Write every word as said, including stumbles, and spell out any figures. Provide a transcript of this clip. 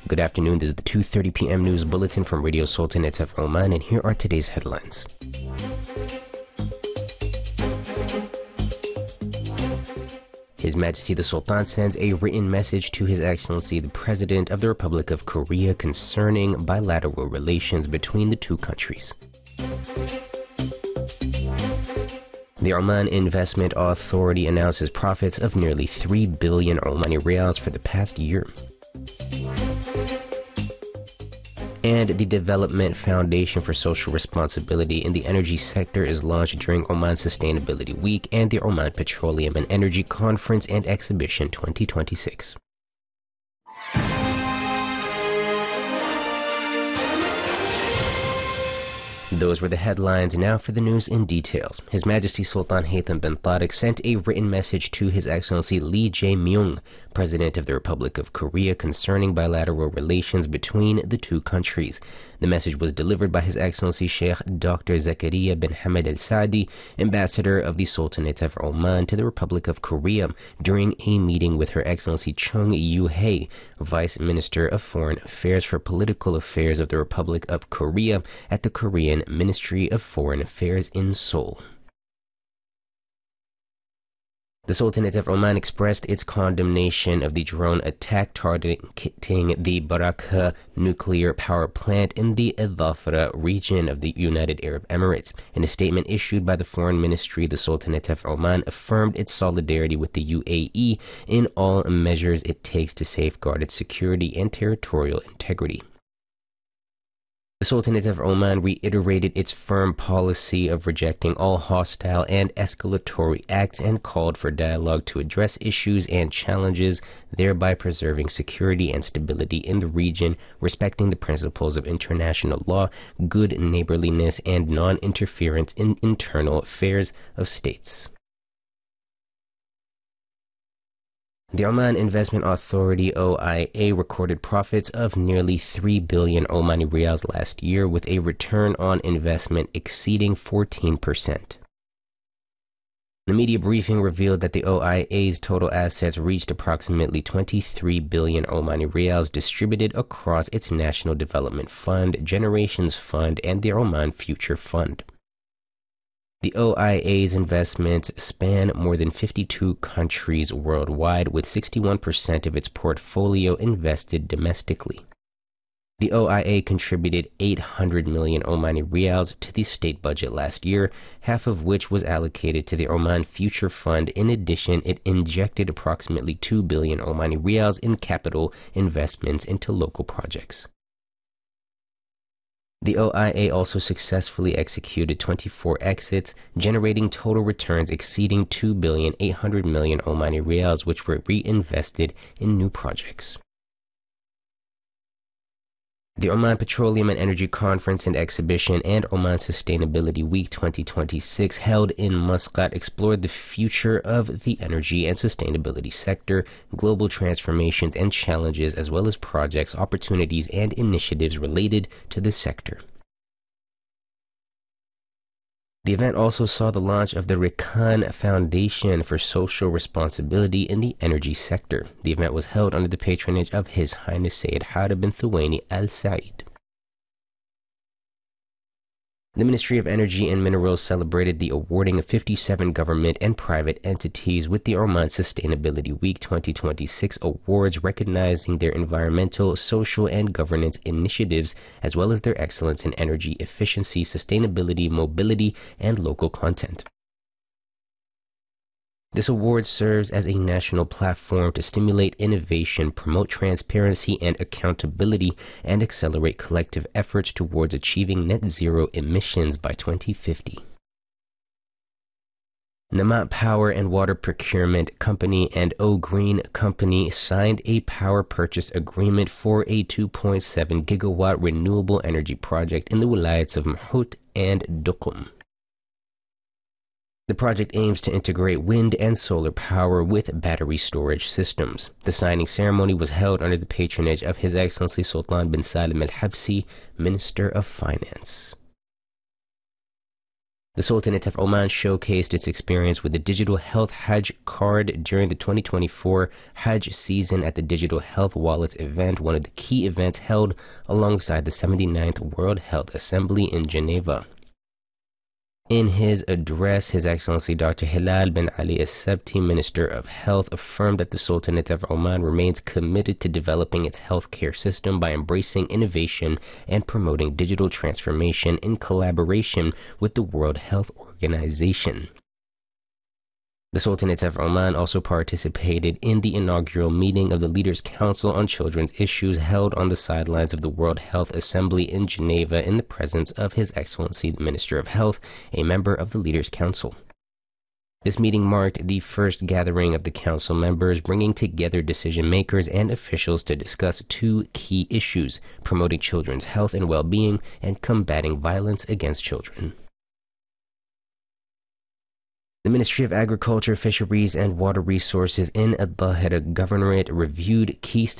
Good afternoon, this is the two thirty p m news bulletin from Radio Sultanate of Oman, and here are today's headlines. His Majesty the Sultan sends a written message to His Excellency the President of the Republic of Korea concerning bilateral relations between the two countries. The Oman Investment Authority announces profits of nearly three billion Omani Riyals for the past year. And the Development Foundation for Social Responsibility in the Energy Sector is launched during Oman Sustainability Week and the Oman Petroleum and Energy Conference and Exhibition twenty twenty-six. Those were the headlines. Now for the news in details. His Majesty Sultan Haytham bin Tariq sent a written message to His Excellency Lee Jae-myung, President of the Republic of Korea, concerning bilateral relations between the two countries. The message was delivered by His Excellency Sheikh Doctor Zakaria bin Hamad Al Saadi, Ambassador of the Sultanate of Oman to the Republic of Korea, during a meeting with Her Excellency Chung Yoo-hae, Vice Minister of Foreign Affairs for Political Affairs of the Republic of Korea, at the Korean Ministry of Foreign Affairs in Seoul. The Sultanate of Oman expressed its condemnation of the drone attack targeting the Barakah nuclear power plant in the Dhafra region of the United Arab Emirates. In a statement issued by the Foreign Ministry, the Sultanate of Oman affirmed its solidarity with the U A E in all measures it takes to safeguard its security and territorial integrity. The Sultanate of Oman reiterated its firm policy of rejecting all hostile and escalatory acts and called for dialogue to address issues and challenges, thereby preserving security and stability in the region, respecting the principles of international law, good neighborliness, and non-interference in internal affairs of states. The Oman Investment Authority O I A recorded profits of nearly three billion Omani Riyals last year, with a return on investment exceeding fourteen percent. The media briefing revealed that the O I A's total assets reached approximately twenty-three billion Omani Riyals distributed across its National Development Fund, Generations Fund, and the Oman Future Fund. The O I A's investments span more than fifty-two countries worldwide, with sixty-one percent of its portfolio invested domestically. The O I A contributed eight hundred million Omani Riyals to the state budget last year, half of which was allocated to the Oman Future Fund. In addition, it injected approximately two billion Omani Riyals in capital investments into local projects. The O I A also successfully executed twenty-four exits, generating total returns exceeding two billion eight hundred million Omani Riyals, which were reinvested in new projects. The Oman Petroleum and Energy Conference and Exhibition and Oman Sustainability Week twenty twenty-six, held in Muscat, explored the future of the energy and sustainability sector, global transformations and challenges, as well as projects, opportunities, and initiatives related to the sector. The event also saw the launch of the Rikhan Foundation for Social Responsibility in the Energy Sector. The event was held under the patronage of His Highness Sayyid Harib bin Thuwaini Al Said. The Ministry of Energy and Minerals celebrated the awarding of fifty-seven government and private entities with the Oman Sustainability Week twenty twenty-six awards, recognizing their environmental, social, and governance initiatives, as well as their excellence in energy efficiency, sustainability, mobility, and local content. This award serves as a national platform to stimulate innovation, promote transparency and accountability, and accelerate collective efforts towards achieving net zero emissions by twenty fifty. Namat Power and Water Procurement Company and O Green Company signed a power purchase agreement for a two point seven gigawatt renewable energy project in the wilayats of Mahut and Duqm. The project aims to integrate wind and solar power with battery storage systems. The signing ceremony was held under the patronage of His Excellency Sultan bin Salim Al Habsi, Minister of Finance. The Sultanate of Oman showcased its experience with the Digital Health Hajj card during the twenty twenty-four Hajj season at the Digital Health Wallets event, one of the key events held alongside the seventy-ninth World Health Assembly in Geneva. In his address, His Excellency Doctor Hilal bin Ali As-Sabti, Minister of Health, affirmed that the Sultanate of Oman remains committed to developing its healthcare system by embracing innovation and promoting digital transformation in collaboration with the World Health Organization. The Sultanate of Oman also participated in the inaugural meeting of the Leaders' Council on Children's Issues held on the sidelines of the World Health Assembly in Geneva in the presence of His Excellency the Minister of Health, a member of the Leaders' Council. This meeting marked the first gathering of the council members, bringing together decision-makers and officials to discuss two key issues: promoting children's health and well-being and combating violence against children. The Ministry of Agriculture, Fisheries, and Water Resources in Al-Dhahira Governorate reviewed key